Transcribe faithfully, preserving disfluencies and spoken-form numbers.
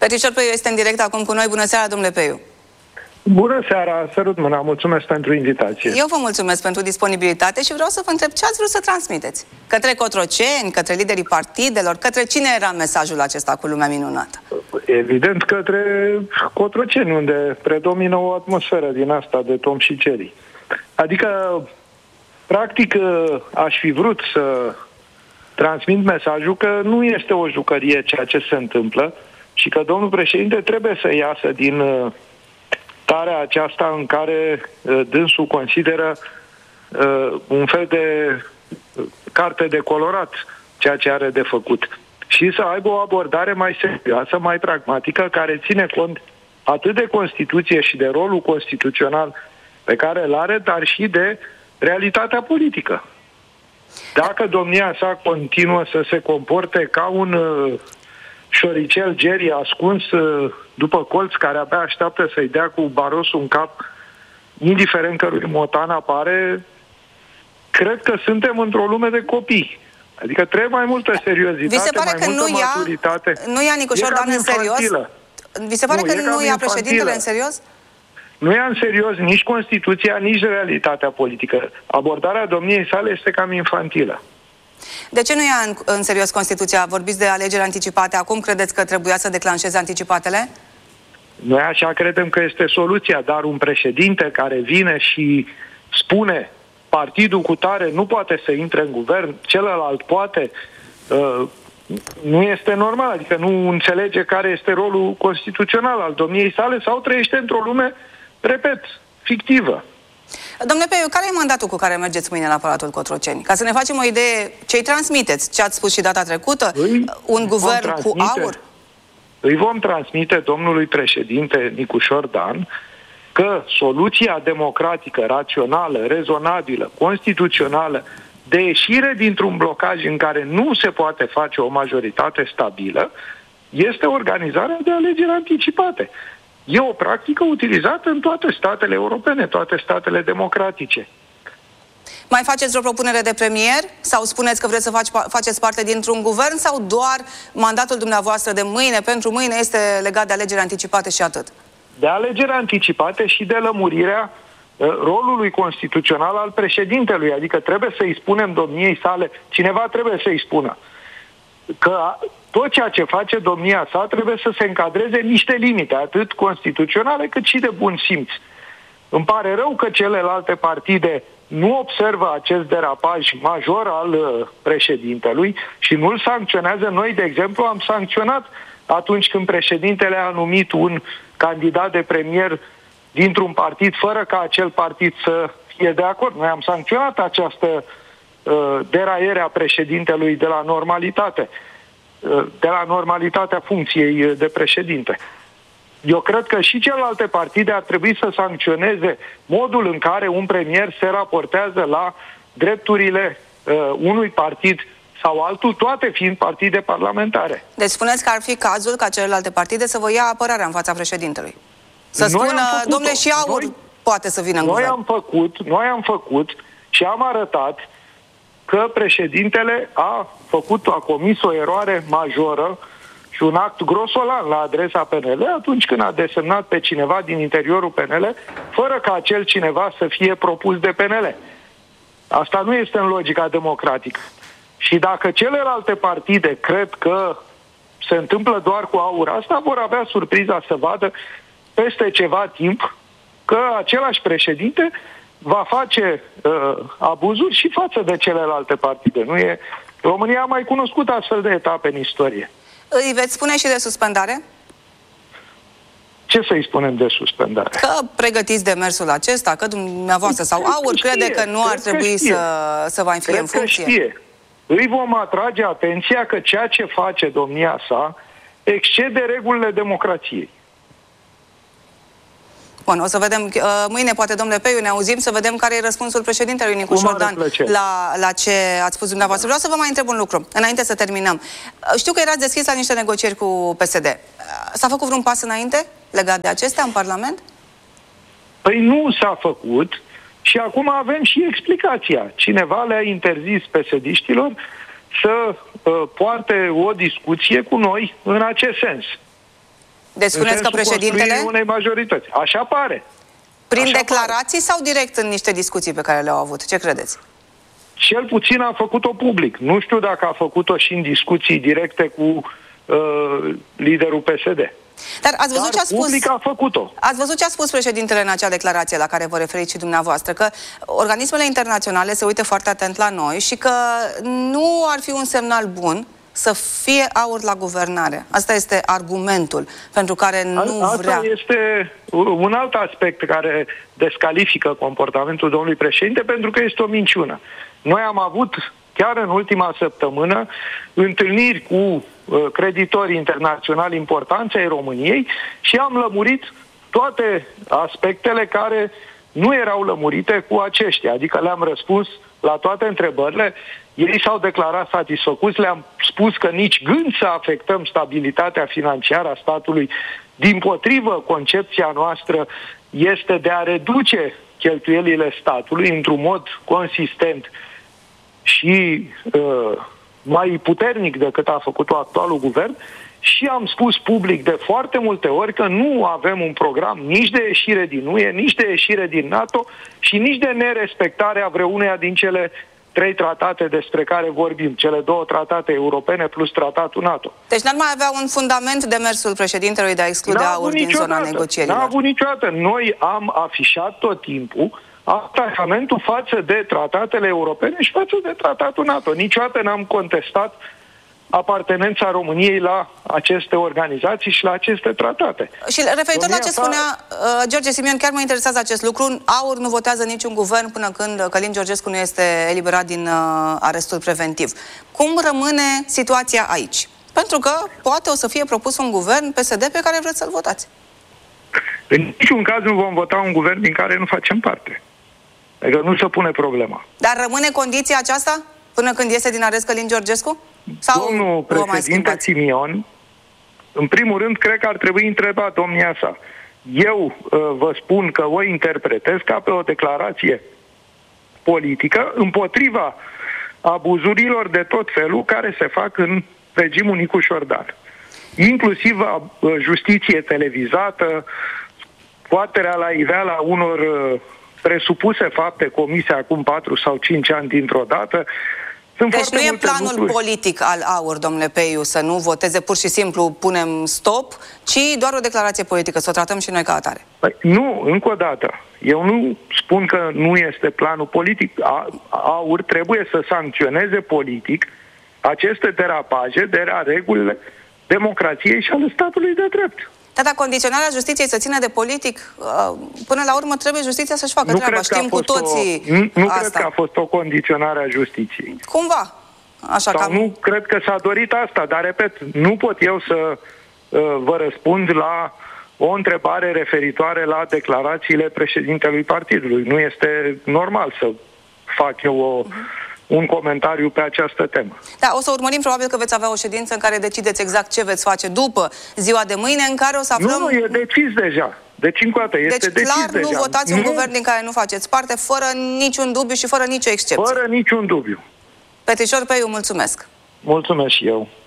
Petrișor Peiu este în direct acum cu noi. Bună seara, domnule Peiu! Bună seara, sărut mâna, mulțumesc pentru invitație. Eu vă mulțumesc pentru disponibilitate și vreau să vă întreb ce ați vrut să transmiteți? Către cotroceni, către liderii partidelor, către cine era mesajul acesta cu lumea minunată? Evident către cotroceni, unde predomină o atmosferă din asta de Tom și Jerry. Adică, practic, aș fi vrut să transmit mesajul că nu este o jucărie ceea ce se întâmplă și că domnul președinte trebuie să iasă din starea aceasta în care uh, dânsul consideră uh, un fel de carte de colorat ceea ce are de făcut și să aibă o abordare mai serioasă, mai pragmatică, care ține cont atât de Constituție și de rolul constituțional pe care îl are, dar și de realitatea politică. Dacă domnia sa continuă să se comporte ca un uh, șoricel Jerry ascuns uh, după colț, care abia așteaptă să-i dea cu barosul în cap, indiferent cărui motan apare, cred că suntem într-o lume de copii. Adică trebuie mai multă seriozitate, Vi se pare mai că multă nu ia, maturitate. nu ia Nicușor Dan în serios? Vi se pare nu, că nu ia infantilă. președintele în serios? Nu ia în serios nici Constituția, nici realitatea politică. Abordarea domniei sale este cam infantilă. De ce nu ia în, în serios Constituția? Vorbiți de alegeri anticipate. Acum credeți că trebuia să declanșeze anticipatele? Noi așa credem că este soluția, dar un președinte care vine și spune partidul cu tare nu poate să intre în guvern, celălalt poate, uh, nu este normal, adică nu înțelege care este rolul constituțional al domniei sale sau trăiește într-o lume, repet, fictivă. Domnule Peiu, care e mandatul cu care mergeți mâine la Palatul Cotroceni? Ca să ne facem o idee, ce-i transmiteți? Ce ați spus și data trecută? Îi un guvern cu aur? Îi vom transmite domnului președinte Nicușor Dan că soluția democratică, rațională, rezonabilă, constituțională, de ieșire dintr-un blocaj în care nu se poate face o majoritate stabilă, este organizarea de alegeri anticipate. E o practică utilizată în toate statele europene, toate statele democratice. Mai faceți vreo propunere de premier? Sau spuneți că vreți să faci, faceți parte dintr-un guvern? Sau doar mandatul dumneavoastră de mâine, pentru mâine, este legat de alegeri anticipate și atât? De alegeri anticipate și de lămurirea uh, rolului constituțional al președintelui. Adică trebuie să-i spunem domniei sale, cineva trebuie să-i spună că tot ceea ce face domnia sa trebuie să se încadreze în niște limite, atât constituționale cât și de bun simț. Îmi pare rău că celelalte partide nu observă acest derapaj major al uh, președintelui și nu îl sancționează. Noi, de exemplu, am sancționat atunci când președintele a numit un candidat de premier dintr-un partid fără ca acel partid să fie de acord. Noi am sancționat această uh, deraiere a președintelui de la normalitate, uh, de la normalitatea funcției de președinte. Eu cred că și celelalte partide ar trebui să sancționeze modul în care un premier se raportează la drepturile uh, unui partid sau altul, toate fiind partide parlamentare. Deci spuneți că ar fi cazul ca celelalte partide să vă ia apărarea în fața președintelui. Să noi spună, domnule, și aur noi, poate să vină în noi guvern. Am făcut, noi am făcut și am arătat că președintele a făcut, a comis o eroare majoră și un act grosolan la adresa P N L atunci când a desemnat pe cineva din interiorul P N L fără ca acel cineva să fie propus de P N L. Asta nu este în logica democratică. Și dacă celelalte partide cred că se întâmplă doar cu aur, asta vor avea surpriza să vadă peste ceva timp că același președinte va face uh, abuzuri și față de celelalte partide. Nu e... România a mai cunoscut astfel de etape în istorie. Îi veți spune și de suspendare? Ce să-i spunem de suspendare? Că pregătiți demersul acesta, că dumneavoastră sau aur crede că nu ar trebui să, să vă fie în funcție? Știe. Îi vom atrage atenția că ceea ce face domnia sa excede regulile democrației. Bun, o să vedem mâine, poate, domnule Peiu, ne auzim să vedem care e răspunsul președintelui Nicușor Dan la, la ce ați spus dumneavoastră. Vreau să vă mai întreb un lucru, înainte să terminăm. Știu că erați deschis la niște negocieri cu P S D. S-a făcut vreun pas înainte legat de acestea în Parlament? Păi nu s-a făcut și acum avem și explicația. Cineva le-a interzis P S D-știlor să uh, poarte o discuție cu noi în acest sens. Deci spuneți că președintele... unei majorități. Așa pare. Prin Așa declarații pare. sau direct în niște discuții pe care le-au avut? Ce credeți? Cel puțin a făcut-o public. Nu știu dacă a făcut-o și în discuții directe cu uh, liderul P S D. Dar ați văzut Dar ce a spus? public a făcut-o. Ați văzut ce a spus președintele în acea declarație la care vă referiți și dumneavoastră, că organismele internaționale se uită foarte atent la noi și că nu ar fi un semnal bun să fie aur la guvernare. Asta este argumentul pentru care nu Asta vrea. Asta este un alt aspect care descalifică comportamentul domnului președinte, pentru că este o minciună. Noi am avut, chiar în ultima săptămână, întâlniri cu uh, creditorii internaționali importanți ai României și am lămurit toate aspectele care nu erau lămurite cu aceștia. Adică le-am răspuns la toate întrebările. Ei s-au declarat satisfăcuți, le-am spus că nici gând să afectăm stabilitatea financiară a statului. Dimpotrivă, concepția noastră este de a reduce cheltuielile statului într-un mod consistent și uh, mai puternic decât a făcut-o actualul guvern. Și am spus public de foarte multe ori că nu avem un program nici de ieșire din U E, nici de ieșire din NATO și nici de nerespectare a vreuneia din cele trei tratate despre care vorbim, cele două tratate europene plus tratatul NATO. Deci n-ar mai avea un fundament demersul președintelui de a exclude aur din zona negocierilor. N-a avut niciodată. Noi am afișat tot timpul atacamentul față de tratatele europene și față de tratatul NATO. Niciodată n-am contestat apartenența României la aceste organizații și la aceste tratate. Și referitor Domnia la ce ta... spunea uh, George Simion, chiar mă interesează acest lucru. Aur nu votează niciun guvern până când Călin Georgescu nu este eliberat din uh, arestul preventiv. Cum rămâne situația aici? Pentru că poate o să fie propus un guvern P S D pe care vreți să-l votați. În niciun caz nu vom vota un guvern din care nu facem parte. Adică nu se pune problema. Dar rămâne condiția aceasta până când iese din arest Călin Georgescu? Sau domnul președinte Simion, în primul rând, cred că ar trebui întrebat domnia sa. Eu uh, vă spun că o interpretez ca pe o declarație politică împotriva abuzurilor de tot felul care se fac în regimul Nicu-Șordan. Inclusiv a uh, justiție televizată, scoaterea la iveala unor uh, presupuse fapte comise acum patru sau cinci ani dintr-o dată. Sunt deci nu e planul lucruri. politic al AUR, domnule Peiu, să nu voteze pur și simplu, punem stop, ci doar o declarație politică, să o tratăm și noi ca atare. Păi, nu, încă o dată. Eu nu spun că nu este planul politic. AUR trebuie să sancționeze politic aceste derapaje de la regulile democrației și ale statului de drept. Da, dar condiționarea justiției să țină de politic, până la urmă trebuie justiția să-și facă nu treaba. Știm cu toții o, Nu, nu asta. cred că a fost o condiționare a justiției. Cumva. Așa Sau cam... nu cred că s-a dorit asta, dar repet, nu pot eu să uh, vă răspund la o întrebare referitoare la declarațiile președintelui partidului. Nu este normal să fac eu o... Uh-huh. un comentariu pe această temă. Da, o să urmărim, probabil că veți avea o ședință în care decideți exact ce veți face după ziua de mâine, în care o să aflăm... Nu, nu, e decis deja. Deci, încă o dată, este deci, decis clar, deja. nu votați nu... un guvern din care nu faceți parte, fără niciun dubiu și fără nicio excepție. Fără niciun dubiu. Petrișor Peiu, mulțumesc! Mulțumesc și eu.